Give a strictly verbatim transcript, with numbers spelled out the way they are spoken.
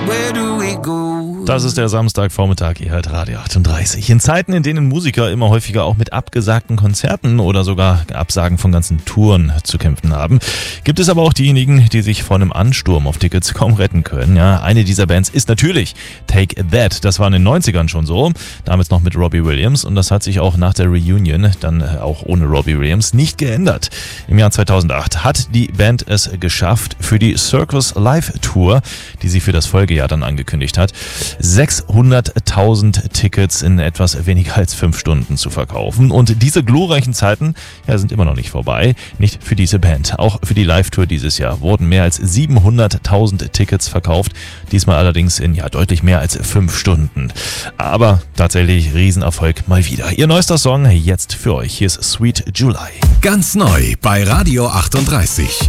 Where do we go? Das ist der Samstagvormittag, ihr hört Radio achtunddreißig. In Zeiten, in denen Musiker immer häufiger auch mit abgesagten Konzerten oder sogar Absagen von ganzen Touren zu kämpfen haben, gibt es aber auch diejenigen, die sich vor einem Ansturm auf Tickets kaum retten können. Ja, eine dieser Bands ist natürlich Take That. Das war in den neunzigern schon so, damals noch mit Robbie Williams, und das hat sich auch nach der Reunion, dann auch ohne Robbie Williams, nicht geändert. Im Jahr zweitausendacht hat die Band es geschafft, für die Circus Live Tour, die sie für das Folgejahr dann angekündigt hat, sechshunderttausend Tickets in etwas weniger als fünf Stunden zu verkaufen. Und diese glorreichen Zeiten ja, sind immer noch nicht vorbei. Nicht für diese Band. Auch für die Live-Tour dieses Jahr wurden mehr als siebenhunderttausend Tickets verkauft. Diesmal allerdings in ja deutlich mehr als fünf Stunden. Aber tatsächlich Riesenerfolg mal wieder. Ihr neuester Song jetzt für euch. Hier ist Sweet July. Ganz neu bei Radio achtunddreißig.